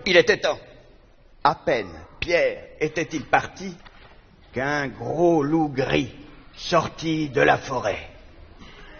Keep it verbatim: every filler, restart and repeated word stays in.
Il était temps. À peine Pierre était-il parti qu'un gros loup gris sortit de la forêt.